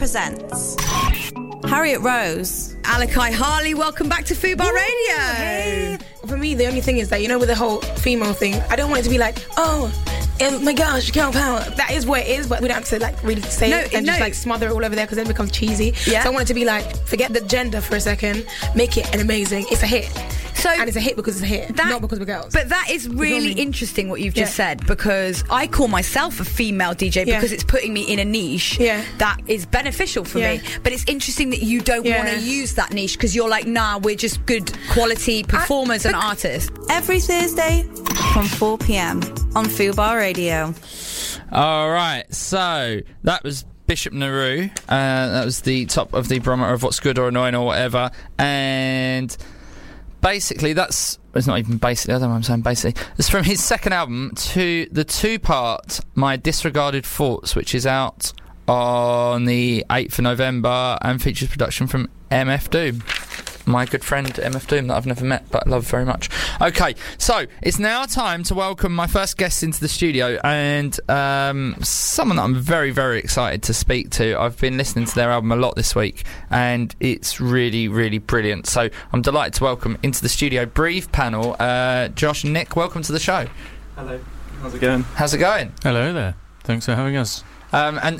presents Harriet Rose. Alakai Harley, welcome back to Fubar Radio. Hey. For me, the only thing is that, you know, with the whole female thing, I don't want it to be like, oh my gosh, girl power. That is what it is, but we don't have to like really say it and just like smother it all over there, because then it becomes cheesy. Yeah. So I want it to be like, forget the gender for a second, make it an amazing, it's a hit. So, and it's a hit because it's a hit, not because we're girls. But that is really interesting what you've just said, because I call myself a female DJ because it's putting me in a niche that is beneficial for me. But it's interesting that you don't want to use that niche, because you're like, nah, we're just good quality performers and artists. Every Thursday from 4 p.m. on Fubar Radio. All right, so that was Bishop Naru. That was the top of the barometer of what's good or annoying or whatever. And basically, it's not even basically, I don't know what I'm saying basically. It's from his second album, to the two-part My Disregarded Thoughts, which is out on the 8th of November and features production from MF Doom. My good friend MF Doom that I've never met but love very much. Okay, so it's now time to welcome my first guest into the studio, and someone that I'm very, very excited to speak to. I've been listening to their album a lot this week, and it's really, really brilliant. So I'm delighted to welcome into the studio Breathe panel, Josh and Nick. Welcome to the show. Hello. How's it going? How's it going? Hello there. Thanks for having us. And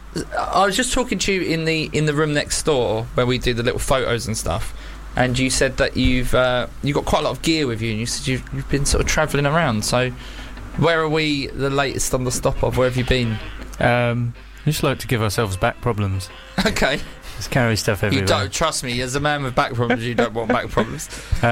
I was just talking to you in the room next door where we do the little photos and stuff, and you said that you've got quite a lot of gear with you, and you said you've been sort of travelling around. So where are we the latest on the stop of? Where have you been? We just like to give ourselves back problems. Okay. Just carry stuff everywhere. You don't, trust me, as a man with back problems, you don't want back problems.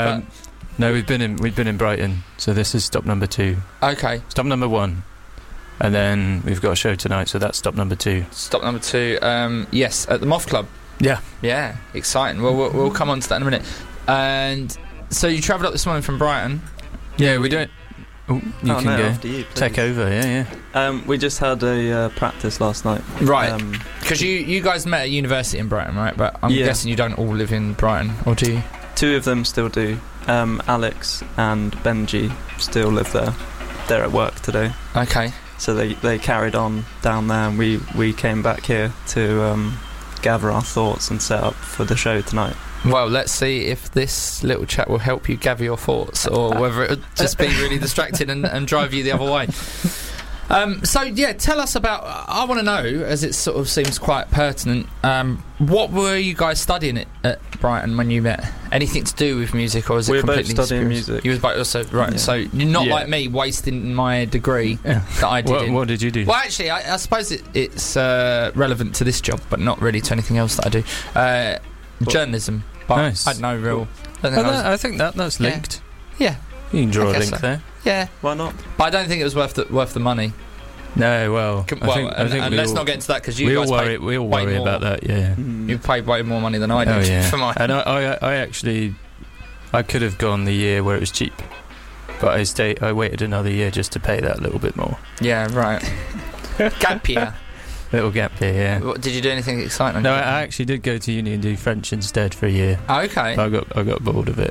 No, we've been in Brighton, so this is stop number 2. Okay. Stop number 1. And then we've got a show tonight, so that's stop number 2. Stop number 2, yes, at the Moth Club. Yeah. Yeah, exciting. Well, we'll come on to that in a minute. And so you travelled up this morning from Brighton. Yeah, we don't. Oh, you can go. After you, take over, yeah. We just had a practice last night. Right. Because you guys met at university in Brighton, right? But I'm guessing you don't all live in Brighton, or do you? 2 of them still do. Alex and Benji still live there. They're at work today. Okay. So they carried on down there, and we came back here to gather our thoughts and set up for the show tonight. Well, let's see if this little chat will help you gather your thoughts, or whether it'll just be really distracting and drive you the other way. So, yeah, tell us about... I want to know, as it sort of seems quite pertinent, what were you guys studying at Brighton when you met? Anything to do with music, or is it completely... We were both studying music. You were both also... Right, yeah. So you're not like me, wasting my degree that I did. What did you do? Well, actually, I suppose it's relevant to this job, but not really to anything else that I do. Journalism. But nice. I had no real... I think that's linked. Yeah. You can draw a link there. Yeah. Why not? But I don't think it was worth the money. No, well, I think let's not get into that, because you guys paid we all worry about that. Yeah, you paid way more money than I did. For mine. And I could have gone the year where it was cheap, but I waited another year just to pay that a little bit more. Yeah, right. Gap year. Little gap year, yeah. Did you do anything exciting? No, I actually did go to uni and do French instead for a year. Oh, okay. But I got bored of it,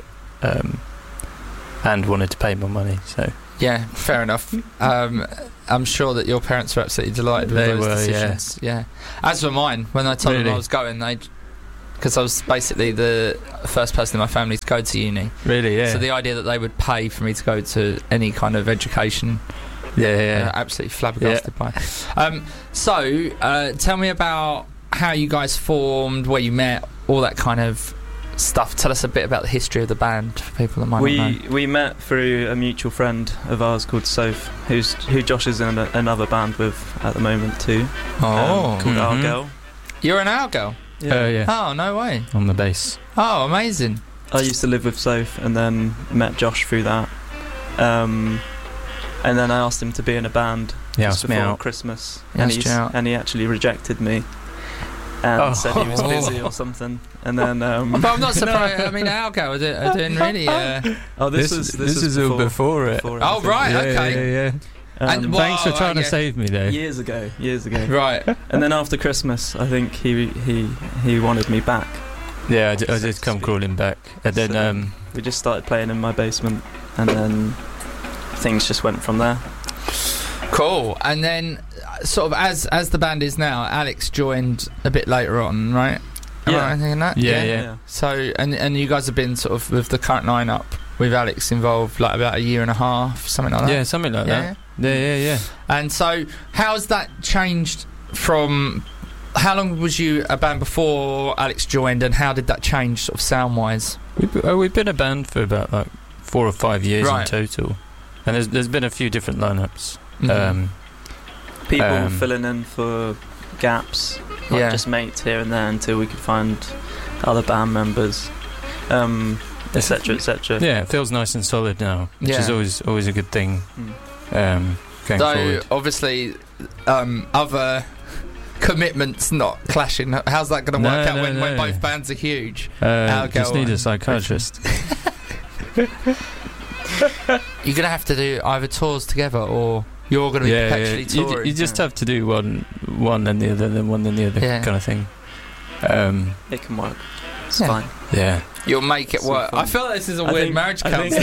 and wanted to pay more money. So yeah, fair enough. I'm sure that your parents were absolutely delighted with those decisions. Yeah. As were mine. When I told them I was going, because I was basically the first person in my family to go to uni. Really, yeah. So the idea that they would pay for me to go to any kind of education, absolutely flabbergasted by. So tell me about how you guys formed, where you met, all that kind of stuff. Tell us a bit about the history of the band for people that might not know. We met through a mutual friend of ours called Soph, who Josh is in another band with at the moment too. Called Our Girl. You're an Our Girl? Yeah. Oh, no way. On the bass. Oh, amazing. I used to live with Soph and then met Josh through that. And then I asked him to be in a band just before Christmas, and he actually rejected me and said he was busy or something. And then, but I'm not surprised. I mean, Our Girl are doing really. This is all before it. Oh, right, okay. Yeah. And thanks for trying to save me there. Years ago. Right. And then after Christmas, I think he wanted me back. Yeah, I did come crawling back, and then we just started playing in my basement, and then things just went from there. Cool. And then, sort of as the band is now, Alex joined a bit later on, right? Yeah. Am I thinking that? Yeah. So, and you guys have been sort of with the current lineup with Alex involved, like about a year and a half, something like that. Yeah, something like that. Yeah. And so, how's that changed from? How long was you a band before Alex joined, and how did that change, sort of sound-wise? We've been a band for about like 4 or 5 years in total, and there's been a few different lineups. People filling in for gaps, like just mates here and there, until we could find other band members, etc. etc. Yeah, it feels nice and solid now, which is always a good thing. Going forward. Obviously, other commitments not clashing. How's that going to work out when both bands are huge? Just need a psychiatrist. You're going to have to do either tours together, or you're going to be perpetually touring. You just have to do one then the other, then one then the other kind of thing. It can work. It's fine. Yeah. You'll make it work. I feel like this is a weird marriage counselling.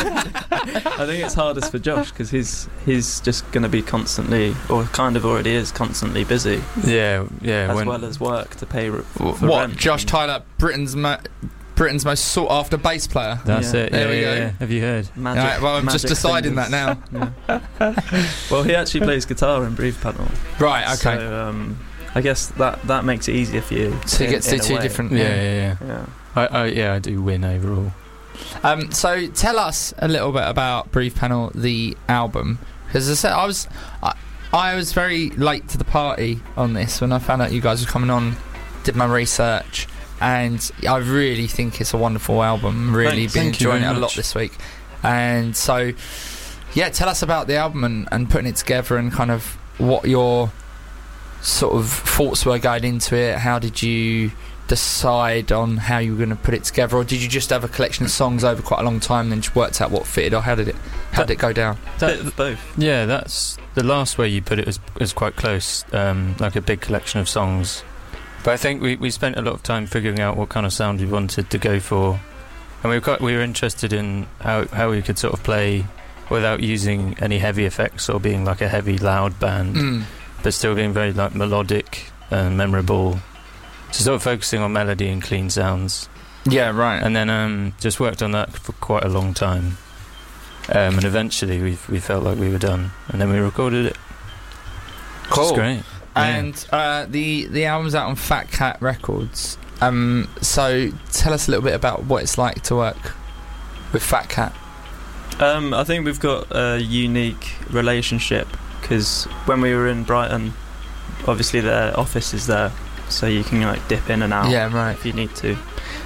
I think it's hardest for Josh, because he's just going to be constantly, or kind of already is, constantly busy. Yeah. As well as work to pay for what? Rent. Josh Tyler, Britain's most sought after bass player. That's it. There we go. Yeah. Have you heard? Magic, right, well, I'm just deciding fingers. that now. Well, he actually plays guitar in Breathe Panel. Right. Okay. So I guess that makes it easier for you. So you get to do two different. Yeah. I do win overall. So tell us a little bit about Breathe Panel, the album, because as I said, I was very late to the party on this when I found out you guys were coming on. Did my research, and I really think it's a wonderful album. Really been enjoying it a lot this week, and so tell us about the album and putting it together, and kind of what your sort of thoughts were going into it. How did you decide on how you were going to put it together, or did you just have a collection of songs over quite a long time and then just worked out what fitted, or how did it go down? Both. Yeah, that's the last way you put it was quite close, like a big collection of songs. But I think we spent a lot of time figuring out what kind of sound we wanted to go for, and we were interested in how we could sort of play without using any heavy effects or being like a heavy loud band, but still being very like melodic and memorable. So sort of focusing on melody and clean sounds. Yeah, right. And then just worked on that for quite a long time. And eventually we felt like we were done, and then we recorded it. Cool. It's great. And the album's out on Fat Cat Records. So tell us a little bit about what it's like to work with Fat Cat. I think we've got a unique relationship, because when we were in Brighton, obviously their office is there, so you can like dip in and out if you need to.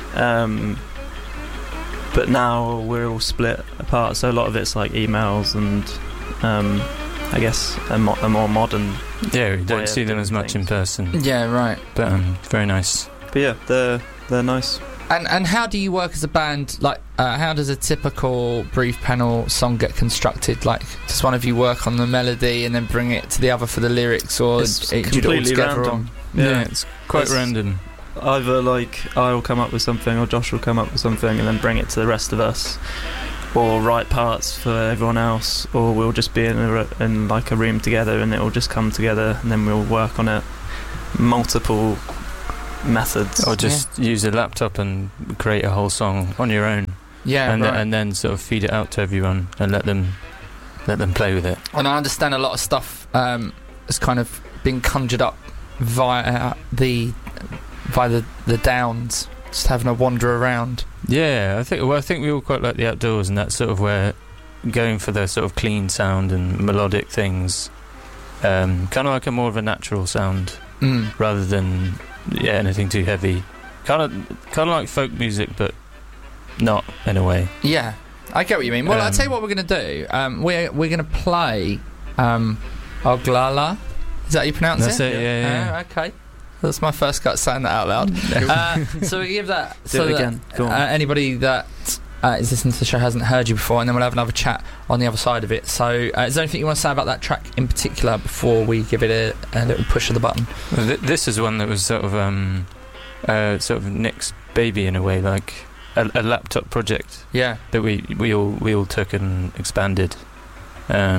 But now we're all split apart, so a lot of it's like emails and I guess a more modern. Yeah, we don't see them as much in person. Yeah, right. But very nice. But yeah, they're nice. And how do you work as a band? Like, how does a typical Breathe Panel song get constructed? Like, does one of you work on the melody and then bring it to the other for the lyrics, or it's do you do it all completely together? random. Yeah, it's quite random. Either like I'll come up with something, or Josh will come up with something and then bring it to the rest of us, or write parts for everyone else, or we'll just be in like a room together and it will just come together, and then we'll work on it. Multiple methods, or just use a laptop and create a whole song on your own. Yeah, and then sort of feed it out to everyone and let them play with it. And I understand a lot of stuff has kind of been conjured up via the downs, just having a wander around. Yeah, I think we all quite like the outdoors, and that's sort of where going for the sort of clean sound and melodic things, kind of like a more of a natural sound rather than anything too heavy. Kind of like folk music, but not in a way. Yeah, I get what you mean. Well, I'll tell you what we're going to do. We're going to play Oglala. Is that how you pronounce it? That's it, yeah. Okay. That's my first cut saying that out loud. So we give that... Do it again. Go on. Anybody that is listening to the show hasn't heard you before, and then we'll have another chat on the other side of it. So is there anything you want to say about that track in particular before we give it a little push of the button? Well, this is one that was sort of Nick's baby in a way, like a laptop project. Yeah. That we all took and expanded.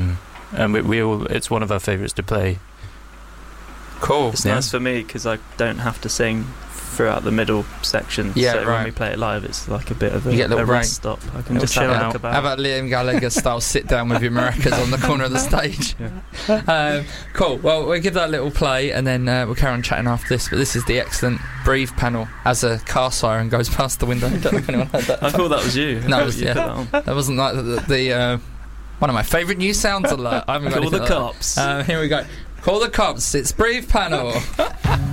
and we all, it's one of our favourites to play. Cool. It's nice for me because I don't have to sing throughout the middle section. Yeah, so right. when we play it live, it's like a bit of a rest stop. I can just chill out. How about Liam Gallagher style sit down with your maracas on the corner of the stage? Yeah. Cool. Well, we'll give that a little play and then we'll carry on chatting after this. But this is the excellent Breathe panel as a car siren goes past the window. I don't know if anyone heard that. I thought that was you. No, it was, that wasn't like the one of my favourite new sounds alert. I haven't got Call the cops. Here we go. Call the cops. It's Breathe panel.